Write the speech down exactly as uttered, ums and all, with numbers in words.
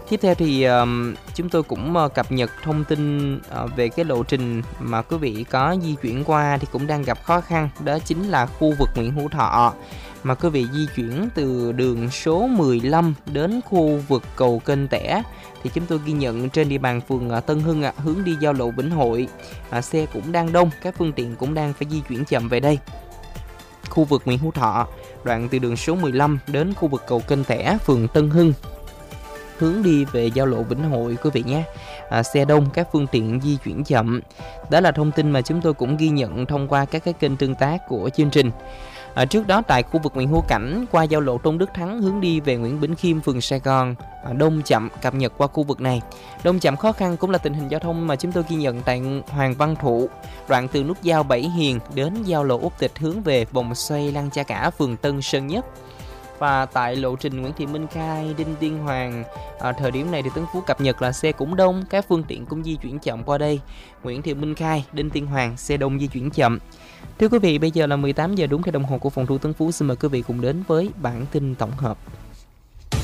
Tiếp theo thì um, chúng tôi cũng uh, cập nhật thông tin uh, về cái lộ trình mà quý vị có di chuyển qua thì cũng đang gặp khó khăn. Đó chính là khu vực Nguyễn Hữu Thọ, mà quý vị di chuyển từ đường số mười lăm đến khu vực cầu Kênh Tẻ thì chúng tôi ghi nhận trên địa bàn phường uh, Tân Hưng, uh, hướng đi giao lộ Vĩnh Hội, uh, xe cũng đang đông, các phương tiện cũng đang phải di chuyển chậm về đây. Khu vực Nguyễn Hữu Thọ, đoạn từ đường số mười lăm đến khu vực cầu Kênh Tẻ, phường Tân Hưng, hướng đi về giao lộ Vĩnh Hội quý vị nhé. À, xe đông, các phương tiện di chuyển chậm. Đó là thông tin mà chúng tôi cũng ghi nhận thông qua các cái kênh tương tác của chương trình. À, trước đó tại khu vực Nguyễn Hữu Cảnh qua giao lộ Tôn Đức Thắng hướng đi về Nguyễn Bỉnh Khiêm, phường Sài Gòn, à, đông chậm, cập nhật qua khu vực này. Đông chậm khó khăn cũng là tình hình giao thông mà chúng tôi ghi nhận tại Hoàng Văn Thụ, đoạn từ nút giao Bảy Hiền đến giao lộ Úc Tịch hướng về vòng xoay Lăng Cha Cả, phường Tân Sơn Nhất. Và tại lộ trình Nguyễn Thị Minh Khai, Đinh Tiên Hoàng, à, thời điểm này thì Tân Phú cập nhật là xe cũng đông, các phương tiện cũng di chuyển chậm qua đây. Nguyễn Thị Minh Khai, Đinh Tiên Hoàng, xe đông di chuyển chậm. Thưa quý vị, bây giờ là mười tám giờ đúng cái đồng hồ của phòng thu Tân Phú. Xin mời quý vị cùng đến với bản tin tổng hợp.